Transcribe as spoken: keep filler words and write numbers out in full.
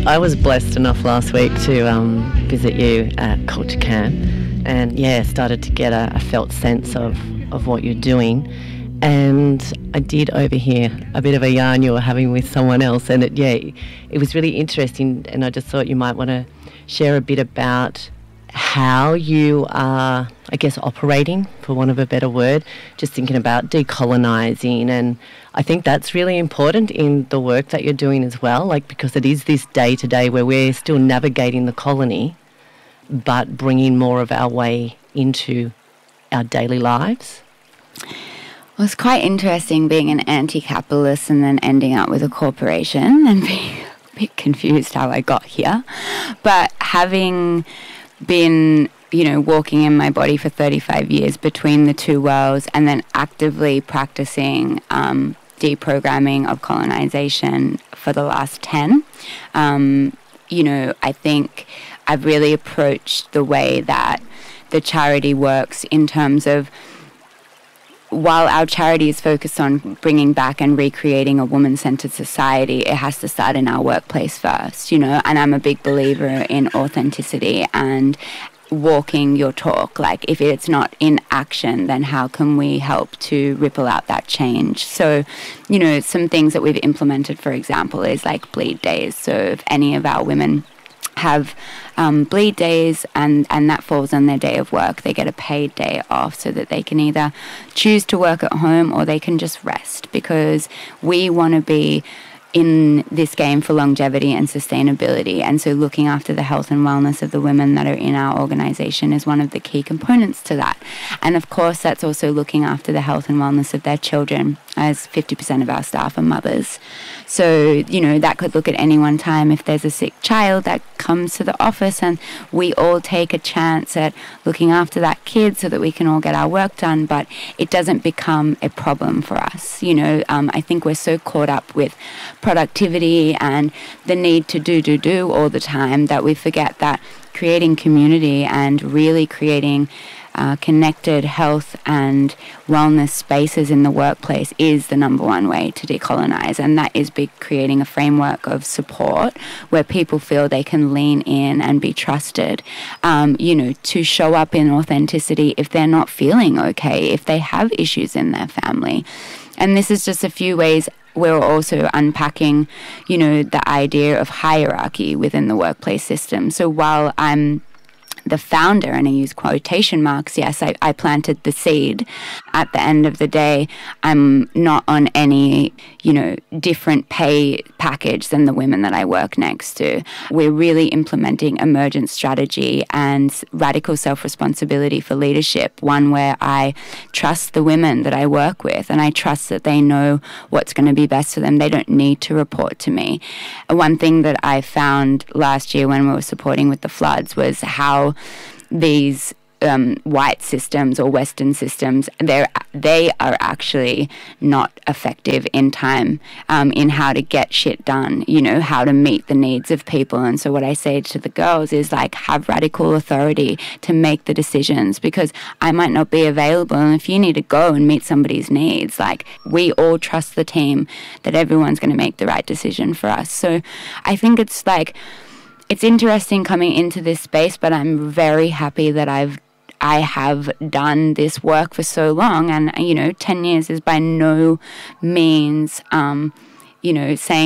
I was blessed enough last week to um, visit you at Culture Camp, and yeah, started to get a, a felt sense of, of what you're doing. And I did overhear a bit of a yarn you were having with someone else, and it, yeah, it was really interesting, and I just thought you might want to share a bit about how you are, I guess, operating, for want of a better word, just thinking about decolonising. And I think that's really important in the work that you're doing as well, like, because it is this day-to-day where we're still navigating the colony but bringing more of our way into our daily lives. Well, it's quite interesting being an anti-capitalist and then ending up with a corporation and being a bit confused how I got here. But having been, you know, walking in my body for thirty-five years between the two worlds, and then actively practicing um, deprogramming of colonization for the last ten, um, you know, I think I've really approached the way that the charity works in terms of, while our charity is focused on bringing back and recreating a woman-centered society, it has to start in our workplace first, you know, and I'm a big believer in authenticity and walking your talk. Like, if it's not in action, then how can we help to ripple out that change? So, you know, some things that we've implemented, for example, is like bleed days. So if any of our women have um, bleed days and, and that falls on their day of work, they get a paid day off so that they can either choose to work at home or they can just rest, because we want to be in this game for longevity and sustainability. And so looking after the health and wellness of the women that are in our organisation is one of the key components to that. And of course, that's also looking after the health and wellness of their children, as fifty percent of our staff are mothers. So, you know, that could look at any one time if there's a sick child that comes to the office, and we all take a chance at looking after that kid so that we can all get our work done, but it doesn't become a problem for us. You know, um, I think we're so caught up with productivity and the need to do, do, do all the time that we forget that creating community and really creating Uh, connected health and wellness spaces in the workplace is the number one way to decolonize, and that is big, creating a framework of support where people feel they can lean in and be trusted, um, you know, to show up in authenticity if they're not feeling okay, if they have issues in their family. And this is just a few ways we're also unpacking, you know, the idea of hierarchy within the workplace system. So while I'm the founder, and I use quotation marks, yes, I, I planted the seed. At the end of the day, I'm not on any, you know, different pay package than the women that I work next to. We're really implementing emergent strategy and radical self-responsibility for leadership, one where I trust the women that I work with, and I trust that they know what's going to be best for them. They don't need to report to me. One thing that I found last year when we were supporting with the floods was how these um, white systems or Western systems, they're, they are actually not effective in time um, in how to get shit done, you know, how to meet the needs of people. And so what I say to the girls is, like, have radical authority to make the decisions, because I might not be available, and if you need to go and meet somebody's needs, like, we all trust the team that everyone's going to make the right decision for us. So I think it's like, it's interesting coming into this space, but I'm very happy that I've I have done this work for so long, and, you know, ten years is by no means, um, you know, saying